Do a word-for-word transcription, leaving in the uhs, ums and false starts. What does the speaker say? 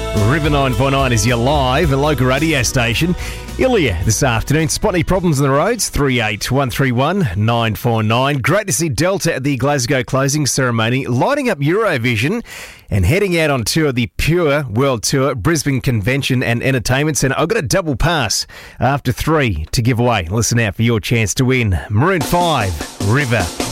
River nine four nine is your live and local radio station. Ilya this afternoon. Spot any problems on the roads? three eight one three one nine four nine. Great to see Delta at the Glasgow closing ceremony, lighting up Eurovision and heading out on tour, the Pure World Tour, Brisbane Convention and Entertainment Centre. I've got a double pass after three to give away. Listen out for your chance to win. Maroon five, River.